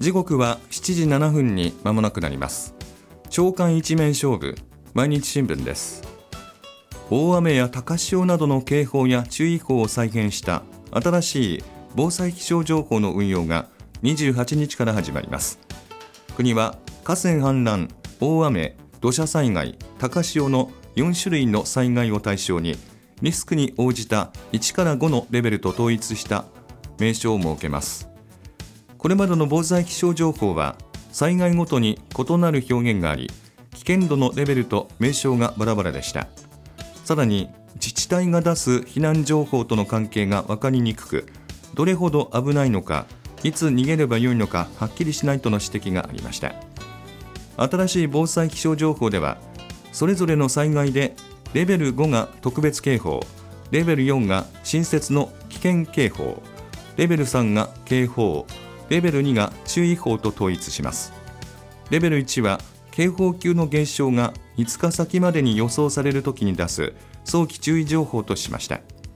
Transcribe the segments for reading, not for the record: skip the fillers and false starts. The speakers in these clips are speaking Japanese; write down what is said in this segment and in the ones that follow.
時刻は7時7分に間もなくなります。朝刊一面勝負、毎日新聞です。大雨や高潮などの警報や注意報を再現した新しい防災気象情報の運用が28日から始まります。国は河川氾濫、大雨、土砂災害、高潮の4種類の災害を対象にリスクに応じた1から5のレベルと統一した名称を設けます。これまでの防災気象情報は災害ごとに異なる表現があり、危険度のレベルと名称がバラバラでした。さらに自治体が出す避難情報との関係が分かりにくく、どれほど危ないのか、いつ逃げればよいのかはっきりしないとの指摘がありました。新しい防災気象情報では、それぞれの災害でレベル5が特別警報、レベル4が新設の危険警報、レベル3が警報、レベル2が注意報と統一します。レベル1は警報級の減少が5日先までに予想されるときに出す早期注意情報としました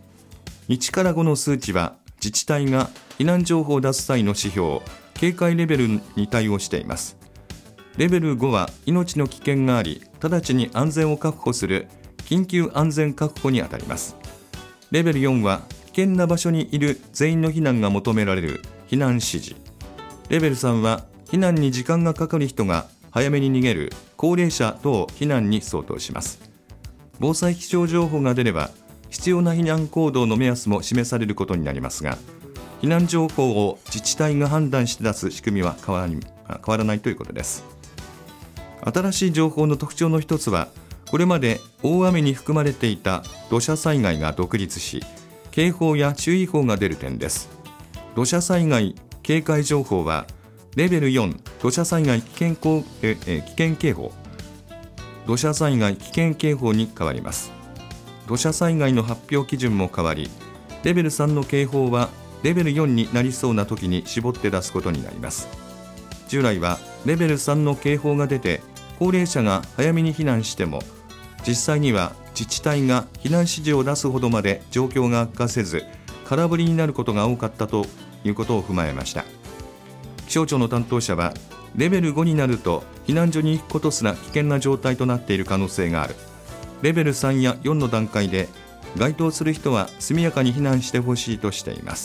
。1から5の数値は自治体が避難情報を出す際の指標、警戒レベルに対応しています。レベル5は命の危険があり、直ちに安全を確保する緊急安全確保にあたります。レベル4は危険な場所にいる全員の避難が求められる避難指示。レベル3は避難に時間がかかる人が早めに逃げる高齢者等避難に相当します。防災気象情報が出れば必要な避難行動の目安も示されることになりますが、避難情報を自治体が判断して出す仕組みは変わらないということです。新しい情報の特徴の一つは、これまで大雨に含まれていた土砂災害が独立し、警報や注意報が出る点です。土砂災害警戒情報はレベル4土砂災害危険警報、土砂災害危険警報に変わります。土砂災害の発表基準も変わり、レベル3の警報はレベル4になりそうな時に絞って出すことになります。従来はレベル3の警報が出て高齢者が早めに避難しても、実際には自治体が避難指示を出すほどまで状況が悪化せず、空振りになることが多かったということを踏まえました。気象庁の担当者は、レベル5になると避難所に行くことすら危険な状態となっている可能性がある。レベル3や4の段階で該当する人は速やかに避難してほしいとしています。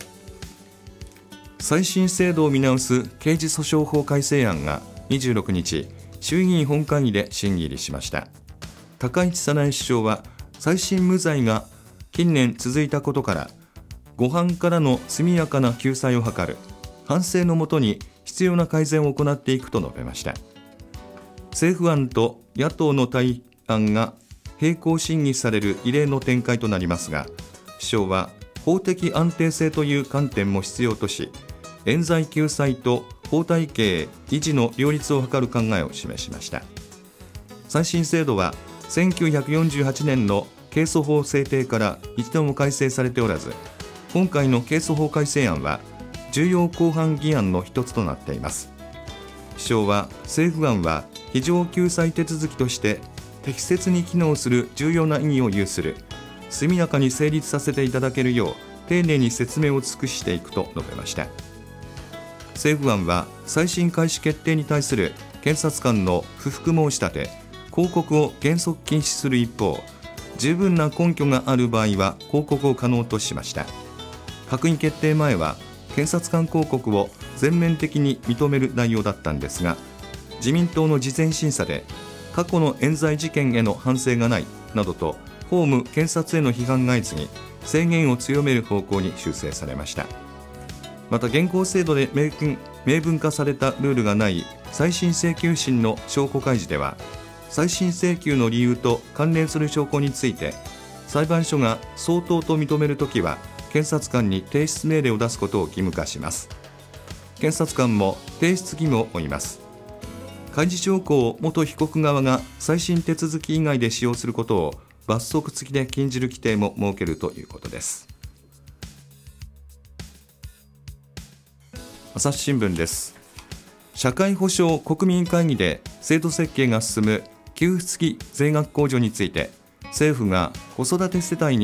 再審制度を見直す刑事訴訟法改正案が26日、衆議院本会議で審議入りしました。高市早苗首相は、再審無罪が近年続いたことから、誤判からの速やかな救済を図る、反省のもとに必要な改善を行っていくと述べました。政府案と野党の対案が並行審議される異例の展開となりますが、首相は法的安定性という観点も必要とし、冤罪救済と法体系維持の両立を図る考えを示しました。再審制度は1948年の刑訴法制定から一度も改正されておらず、今回の刑訴法改正案は重要公判議案の一つとなっています。首相は、政府案は非常救済手続きとして適切に機能する重要な意義を有する、速やかに成立させていただけるよう丁寧に説明を尽くしていくと述べました。政府案は再審開始決定に対する検察官の不服申し立て、抗告を原則禁止する一方、十分な根拠がある場合は抗告を可能としました。閣議決定前は検察官抗告を全面的に認める内容だったんですが、自民党の事前審査で過去の冤罪事件への反省がないなどと法務検察への批判が相次ぎ、制限を強める方向に修正されました。また、現行制度で明文化されたルールがない再審請求審の証拠開示では、再審請求の理由と関連する証拠について裁判所が相当と認めるときは検察官に提出命令を出すことを義務化します。検察官も提出義務を負います。開示証拠を元被告側が再審手続き以外で使用することを罰則付きで禁じる規定も設けるということです。朝日新聞です。社会保障国民会議で制度設計が進む給付付き税額控除について、政府が子育て世帯に